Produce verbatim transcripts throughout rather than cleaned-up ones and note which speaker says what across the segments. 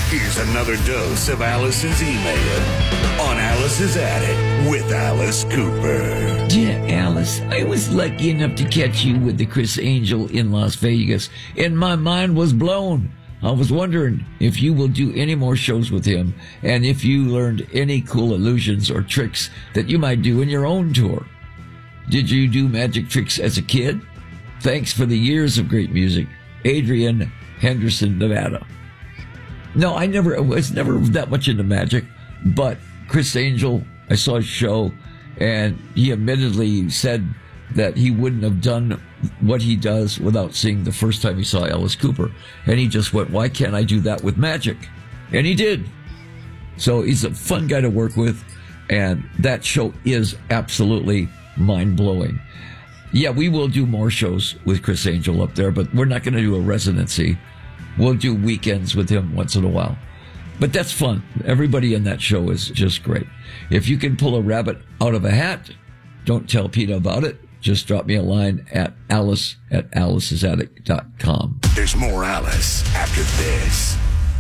Speaker 1: Here's another dose of Alice's email on Alice's Attic with Alice Cooper.
Speaker 2: Yeah, Alice, I was lucky enough to catch you with the Criss Angel in Las Vegas, and my mind was blown. I was wondering if you will do any more shows with him, and if you learned any cool illusions or tricks that you might do in your own tour. Did you do magic tricks as a kid? Thanks for the years of great music. Adrian, Henderson, Nevada. No, I never I was never that much into magic, but Criss Angel, I saw his show, and he admittedly said that he wouldn't have done what he does without seeing the first time he saw Alice Cooper. And he just went, why can't I do that with magic? And he did. So he's a fun guy to work with, and that show is absolutely mind-blowing. Yeah, we will do more shows with Criss Angel up there, but we're not going to do a residency. We'll do weekends with him once in a while. But that's fun. Everybody in that show is just great. If you can pull a rabbit out of a hat, don't tell Peter about it. Just drop me a line at alice at alice's attic dot com.
Speaker 1: There's more Alice after this.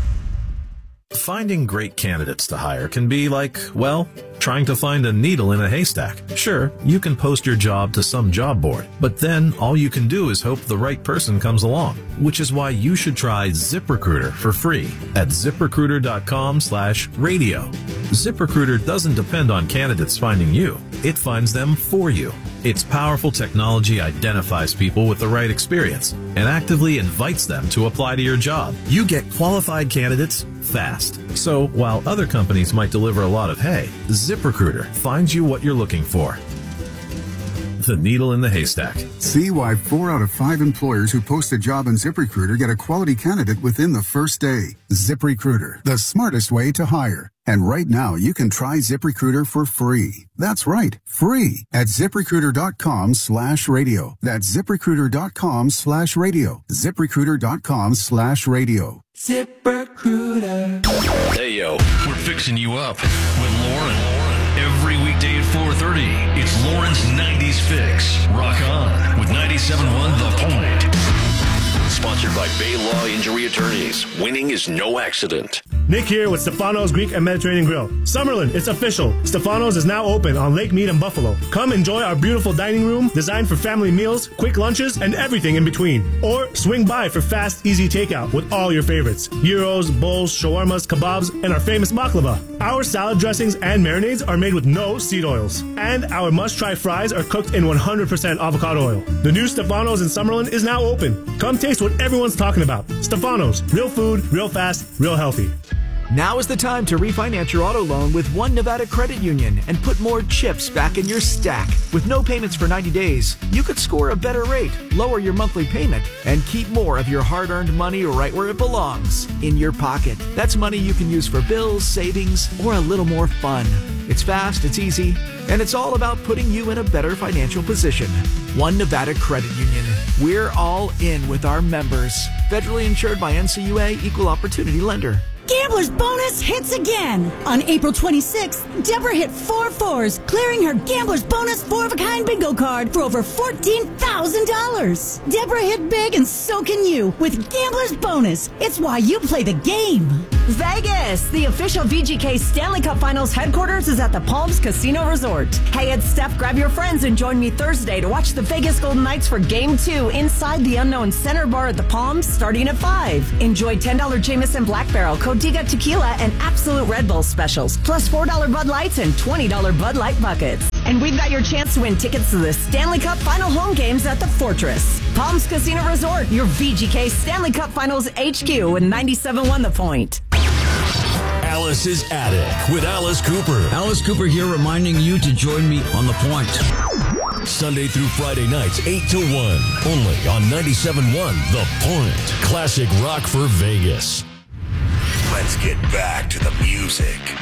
Speaker 3: Finding great candidates to hire can be like, well, trying to find a needle in a haystack. Sure, you can post your job to some job board, but then all you can do is hope the right person comes along, which is why you should try ZipRecruiter for free at ziprecruiter.com slash radio. ZipRecruiter doesn't depend on candidates finding you. It finds them for you. Its powerful technology identifies people with the right experience and actively invites them to apply to your job. You get qualified candidates fast. So while other companies might deliver a lot of hay, ZipRecruiter finds you what you're looking for. The needle in the haystack.
Speaker 4: See why four out of five employers who post a job on ZipRecruiter get a quality candidate within the first day. ZipRecruiter, the smartest way to hire. And right now, you can try ZipRecruiter for free. That's right, free at ZipRecruiter.com slash radio. That's ZipRecruiter.com slash radio. ZipRecruiter.com slash radio.
Speaker 5: ZipRecruiter. Hey, yo, we're fixing you up with Lauren. Every weekday at four thirty, it's Lauren's nineties Fix. Rock on with ninety-seven point one The Point. Sponsored by Bay Law Injury Attorneys. Winning is no accident.
Speaker 6: Nick here with Stefano's Greek and Mediterranean Grill. Summerlin, it's official. Stefano's is now open on Lake Mead and Buffalo. Come enjoy our beautiful dining room designed for family meals, quick lunches, and everything in between. Or swing by for fast, easy takeout with all your favorites. Gyros, bowls, shawarmas, kebabs, and our famous baklava. Our salad dressings and marinades are made with no seed oils. And our must-try fries are cooked in one hundred percent avocado oil. The new Stefano's in Summerlin is now open. Come taste what everyone's talking about. Stefano's. Real food, real fast, real healthy.
Speaker 7: Now is the time to refinance your auto loan with One Nevada Credit Union and put more chips back in your stack. With no payments for ninety days, you could score a better rate, lower your monthly payment, and keep more of your hard-earned money right where it belongs, in your pocket. That's money you can use for bills, savings, or a little more fun. It's fast, it's easy, and it's all about putting you in a better financial position. One Nevada Credit Union. We're all in with our members. Federally insured by N C U A, Equal Opportunity Lender.
Speaker 8: Gambler's Bonus hits again. On April twenty-sixth, Deborah hit four fours, clearing her Gambler's Bonus four-of-a-kind bingo card for over fourteen thousand dollars. Deborah hit big, and so can you with Gambler's Bonus. It's why you play the game.
Speaker 9: Vegas, the official V G K Stanley Cup Finals headquarters is at the Palms Casino Resort. Hey, it's Steph. Grab your friends and join me Thursday to watch the Vegas Golden Knights for Game two inside the Unknown Center Bar at the Palms starting at five. Enjoy ten dollars Jameson Black Barrel, Codiga Tequila, and Absolute Red Bull specials, plus four dollars Bud Lights and twenty dollars Bud Light buckets. And we've got your chance to win tickets to the Stanley Cup Final home games at the Fortress. Palms Casino Resort, your V G K Stanley Cup Finals H Q with ninety-seven point one The Point.
Speaker 5: Alice's Attic with Alice Cooper.
Speaker 2: Alice Cooper here, reminding you to join me on The Point.
Speaker 5: Sunday through Friday nights, eight to one. Only on ninety-seven point one The Point. Classic rock for Vegas.
Speaker 1: Let's get back to the music.